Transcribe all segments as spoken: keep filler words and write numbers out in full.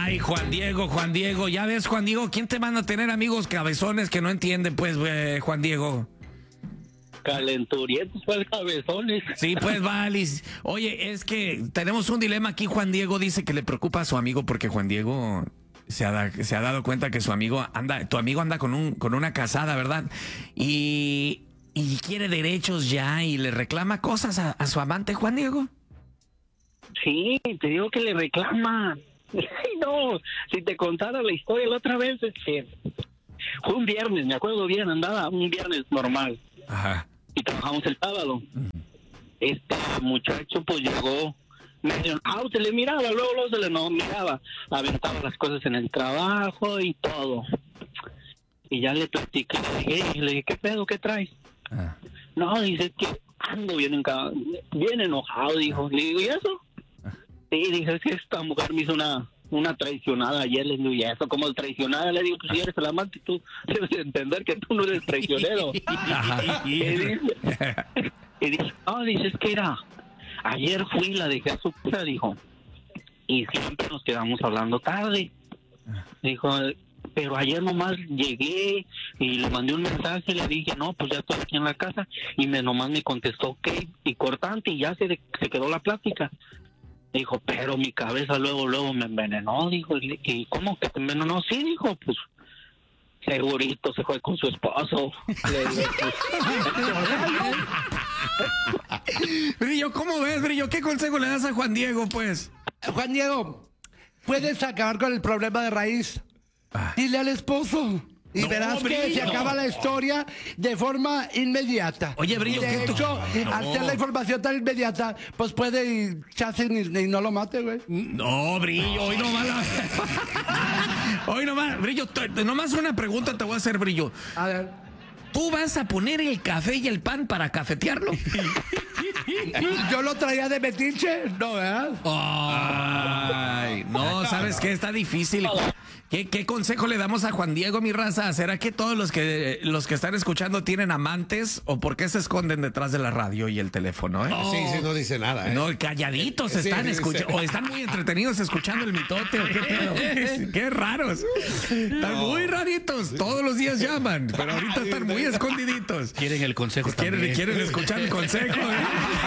Ay, Juan Diego, Juan Diego, ya ves, Juan Diego, ¿quién te manda a tener amigos cabezones que no entienden, pues, eh, Juan Diego? Calenturientos, pues, cabezones. Sí, pues, Valis. Oye, es que tenemos un dilema aquí. Juan Diego dice que le preocupa a su amigo porque Juan Diego se ha, da, se ha dado cuenta que su amigo anda, tu amigo anda con un con una casada, ¿verdad? Y, y quiere derechos ya y le reclama cosas a, a su amante, Juan Diego. Sí, te digo que le reclama. No, si te contara la historia la otra vez, este, fue un viernes, me acuerdo bien, andaba un viernes normal. Ajá. Y trabajamos el sábado. Uh-huh. Este muchacho pues llegó medio, ah, se le miraba, luego, luego se le no miraba, aventaba las cosas en el trabajo y todo. Y ya le platiqué, le dije, le dije, ¿qué pedo, qué traes? Uh-huh. No, dice que ando bien, enca- bien enojado, dijo. Le digo, ¿y eso? Sí, dije, es que esta mujer me hizo una una traicionada ayer. Le digo, ¿y eso como traicionada? Le digo, pues si eres el amante, tú debes entender que tú no eres traicionero. y dice, y dice, no, dice, es que era, ayer fui y la dejé a su casa, dijo, y siempre nos quedamos hablando tarde. Dijo, pero ayer nomás llegué y le mandé un mensaje, le dije, no, pues ya estoy aquí en la casa, y me nomás me contestó, ok, y cortante, y ya se, se quedó la plática. Dijo, pero mi cabeza luego, luego me envenenó, dijo, ¿y cómo que te envenenó? Sí, dijo, pues, segurito se fue con su esposo. Le digo, pues, Brillo, ¿cómo ves, Brillo? ¿Qué consejo le das a Juan Diego, pues? Juan Diego, puedes acabar con el problema de raíz. Ah. Dile al esposo. Y no, verás Brillo. Que se acaba la historia de forma inmediata. Oye, Brillo, de ¿qué hecho, no. Al ser la información tan inmediata, pues puede echarse y, y no lo mate, güey. No, Brillo, hoy nomás la... Hoy nomás, Brillo, nomás una pregunta te voy a hacer, Brillo. A ver. ¿Tú vas a poner el café y el pan para cafetearlo? Yo lo traía de metiche, ¿no, verdad? Ay, no, ¿sabes qué? Está difícil. ¿Qué, ¿Qué consejo le damos a Juan Diego, mi raza? ¿Será que todos los que los que están escuchando tienen amantes? ¿O por qué se esconden detrás de la radio y el teléfono? ¿eh? Oh. Sí, sí, no dice nada. ¿eh? No, calladitos sí, están sí, escuchando. Sí. O están muy entretenidos escuchando el mitote. ¿O qué pedo? Qué, qué raros. Están no. muy raritos. Todos los días llaman. Pero ahorita están muy escondiditos. Quieren el consejo quieren, también. Quieren escuchar el consejo. ¿eh?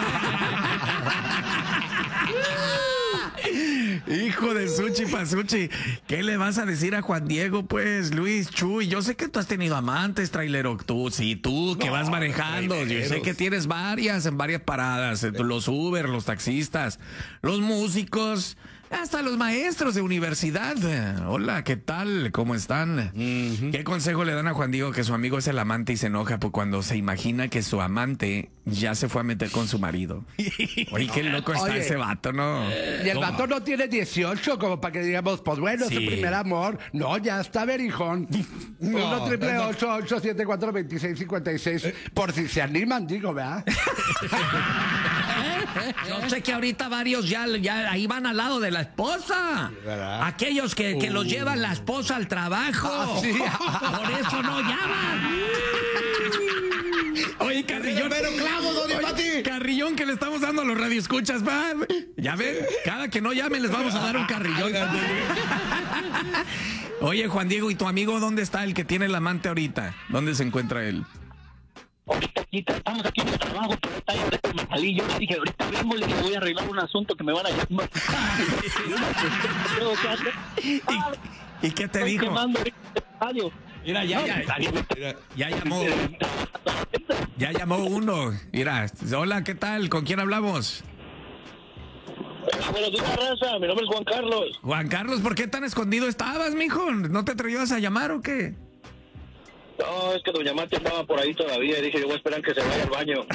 Hijo de Suchi Pasuchi, ¿qué le vas a decir a Juan Diego, pues, Luis, Chuy? Yo sé que tú has tenido amantes, trailero, tú, sí, tú, que no, vas manejando, yo sé que tienes varias en varias paradas, los Uber, los taxistas, los músicos, hasta los maestros de universidad. Hola, ¿qué tal? ¿Cómo están? Uh-huh. ¿Qué consejo le dan a Juan Diego que su amigo es el amante y se enoja pues, cuando se imagina que su amante ya se fue a meter con su marido? Oye, qué loco está Oye, ese vato, ¿no? Y el vato no tiene dieciocho como para que digamos, pues bueno, sí. Es su primer amor. No, ya está verijón. uno triple ocho ocho siete cuatro veintiséis cincuenta y seis por si se animan, digo, ¿verdad? Yo sé que ahorita varios ya, ya ahí van al lado de la esposa. ¿Verdad? Aquellos que, que uh. los llevan la esposa al trabajo. Ah, sí. Por eso no llaman. Oye, Carrillón. Pero clavo, Don Pati. Carrillón que le estamos dando a los radioescuchas, va. Ya ven, cada que no llamen les vamos a dar un carrillón. Oye, Juan Diego, ¿y tu amigo dónde está el que tiene el amante ahorita? ¿Dónde se encuentra él? Ahorita aquí, estamos aquí en el trabajo, pero está ahorita me salí. Yo le dije, ahorita vengo, le dije, voy a arreglar un asunto que me van a llamar. ¿Y, ¿Y qué te dijo? Mira, ya, ya, ya, ya llamó. Ya llamó uno. Mira, hola, ¿qué tal? ¿Con quién hablamos? Buenos días, raza. Mi nombre es Juan Carlos. Juan Carlos, ¿por qué tan escondido estabas, mijo? ¿No te atrevías a llamar o qué? No, es que doña Mati andaba por ahí todavía y dije, yo voy a esperar que se vaya al baño.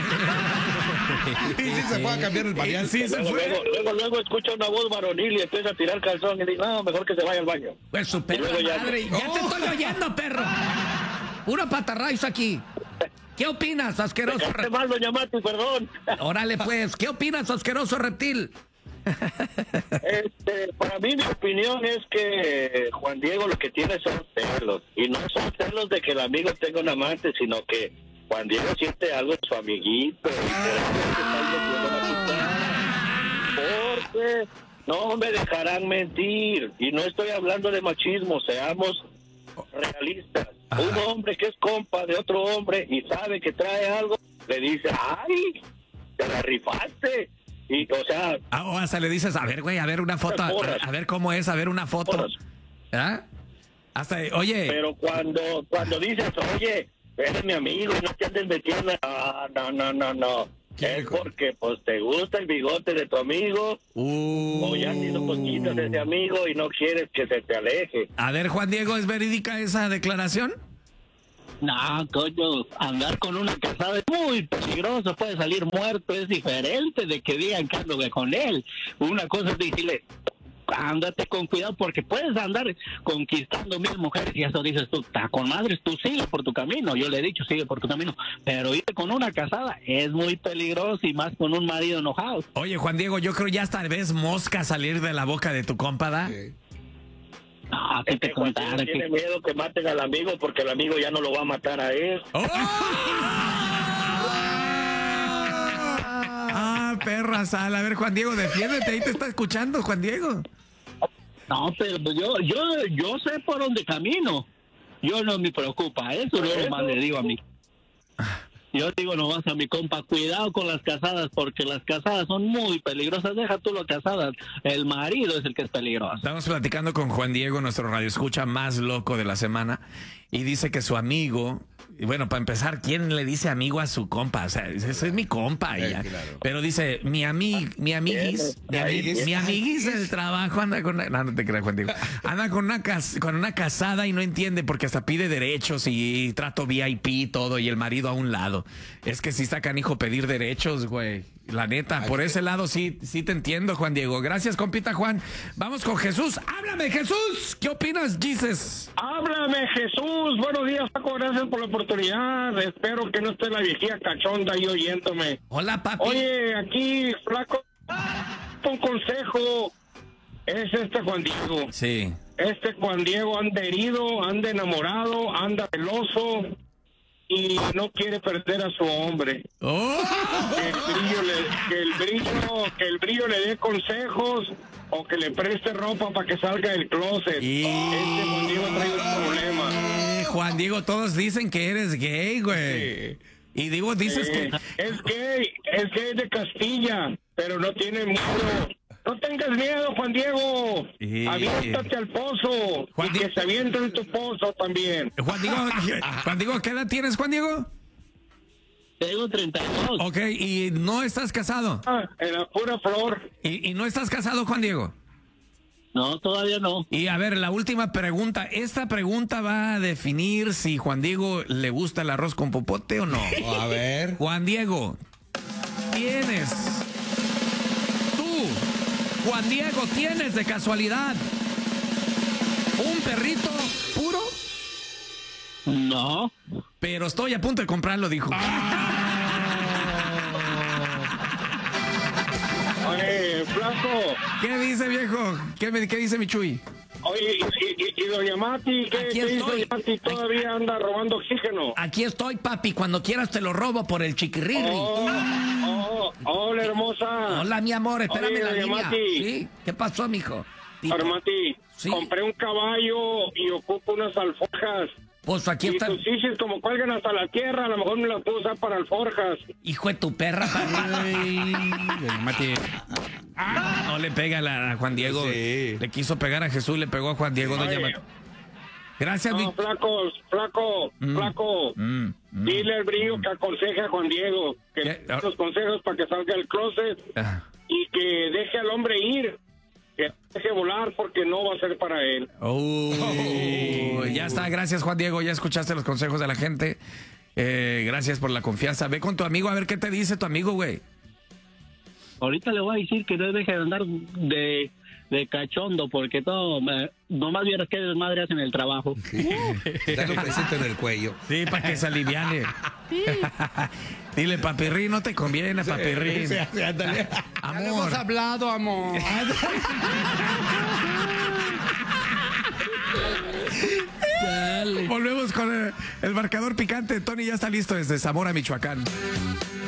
Y sí se fue a cambiar el pañal. Sí, se luego, fue. Luego, luego, luego escucha una voz varonil y empieza a tirar calzón y dice, no, mejor que se vaya al baño. Pues su perra madre, ya, ya oh. te estoy oyendo, perro. Puro patarraizo aquí. ¿Qué opinas, asqueroso reptil? mal, doña Mati, perdón. Órale, pues, ¿qué opinas, asqueroso reptil? Este, para mí mi opinión es que Juan Diego lo que tiene son celos, y no son celos de que el amigo tenga un amante, sino que Juan Diego siente algo en su amiguito y porque no me dejarán mentir. Y no estoy hablando de machismo, seamos realistas. Ajá. Un hombre que es compa de otro hombre y sabe que trae algo, le dice, ay, te la rifaste. Y, o sea... Ah, o hasta le dices, a ver, güey, a ver una foto, a, a ver cómo es, a ver una foto. Porras. ¿Ah? Hasta, oye... Pero cuando, cuando dices, oye, eres mi amigo y no te andes metiendo... Ah, no, no, no, no. Es porque, pues, te gusta el bigote de tu amigo Uh. o ya has sido cosquitas de ese amigo y no quieres que se te aleje. A ver, Juan Diego, ¿es verídica esa declaración? No, coño, andar con una casada es muy peligroso, puede salir muerto, es diferente de que digan que ando con él. Una cosa es decirle, ándate con cuidado porque puedes andar conquistando mil mujeres y eso dices tú, está con madres, tú sigue por tu camino. Yo le he dicho, sigue por tu camino, pero irte con una casada es muy peligroso y más con un marido enojado. Oye, Juan Diego, yo creo ya hasta ves mosca salir de la boca de tu compa, ¿da? Sí. Ah, que te contara que... Tiene miedo que maten al amigo porque el amigo ya no lo va a matar a él. ¡Oh! Ah, perra sal. A ver, Juan Diego, defiéndete, ahí te está escuchando, Juan Diego. No, pero yo, yo, yo sé por dónde camino. Yo no me preocupa, eso no más le digo a mí. Yo digo nomás a mi compa, cuidado con las casadas, porque las casadas son muy peligrosas. Deja tú las casadas, el marido es el que es peligroso. Estamos platicando con Juan Diego, nuestro radioescucha más loco de la semana, y dice que su amigo, y bueno, para empezar, ¿quién le dice amigo a su compa? O sea, ese es mi compa. Sí, y ya. claro. Pero dice, mi amig, mi amiguis, mi, amiguis, mi amiguis del trabajo anda con una, no, no te creas, Juan Diego, anda con una, cas, con una casada y no entiende porque hasta pide derechos y trato V I P y todo, y el marido a un lado. Es que sí está canijo pedir derechos, güey. La neta, por ese lado sí, sí te entiendo, Juan Diego. Gracias, compita Juan. Vamos con Jesús. ¡Háblame, Jesús! ¿Qué opinas, Jesus? Háblame, Jesús. Buenos días, Paco. Gracias por la oportunidad. Espero que no esté la viejía cachonda ahí oyéndome. Hola, papi. Oye, aquí, flaco, un consejo. Es este Juan Diego. Sí. Este Juan Diego anda herido, anda enamorado, anda celoso y no quiere perder a su hombre. Oh. Que el brillo le, que el brillo, que el brillo le dé consejos o que le preste ropa para que salga del closet. Y... Este Juan Diego trae un problema. Eh, Juan Diego, todos dicen que eres gay, güey. Sí. Y digo, dices eh, que... Es gay, es gay de Castilla, pero no tiene miedo. No tengas miedo, Juan Diego. Y... Aviéntate al pozo. Juan y Di... que se aviente en tu pozo también. Juan Diego, Juan Diego, ¿qué edad tienes, Juan Diego? Tengo treinta y dos. Ok, ¿y no estás casado? Ah, en la pura flor. ¿Y, y no estás casado, Juan Diego? No, todavía no. Y a ver, la última pregunta. Esta pregunta va a definir si Juan Diego le gusta el arroz con popote o no. A ver. Juan Diego, ¿tienes? Tú, Juan Diego, ¿tienes de casualidad un perrito puro? No. Pero estoy a punto de comprarlo, dijo. Oye, flaco. ¿Qué dice, viejo? ¿Qué, me, qué dice mi Chuy? Oye, y, y, y doña Mati, ¿qué, Aquí ¿qué dice estoy. doña Mati? ¿Todavía anda robando oxígeno? Aquí estoy, papi. Cuando quieras te lo robo por el chiquirri. Oh, oh, hola, hermosa. Hola, mi amor. Espérame Oye, en la doña línea. Mati. ¿Sí? ¿Qué pasó, mijo? Dime. Doña Mati, Sí. compré un caballo y ocupo unas alforjas. Pues aquí Y está. tus chichis como cuelgan hasta la tierra, a lo mejor me las puedo usar para alforjas. Hijo de tu perra, papi. Mati. No le pega a, la, a Juan Diego. Sí. Le quiso pegar a Jesús, le pegó a Juan Diego, doña Oye. Mati. Gracias, mi. No, flaco, flaco, Mm, flaco. Mm, mm. Dile al brillo que aconseje a Juan Diego, que ¿Qué? dé los consejos para que salga del closet Ah. y que deje al hombre ir, que deje volar porque no va a ser para él. Oh, ya está, gracias Juan Diego, ya escuchaste los consejos de la gente. Eh, gracias por la confianza. Ve con tu amigo a ver qué te dice tu amigo, güey. Ahorita le voy a decir que no deje de andar de, de cachondo, porque todo, me, nomás vieras qué desmadre hacen el trabajo. Dale un besito en el cuello. Sí, para que se aliviane. Dile, papirrín, no te conviene, papirrín. Sí, sí, ándale. Ya le hemos Amor. hablado, amor. Volvemos con el, el marcador picante. Tony ya está listo desde Zamora, Michoacán.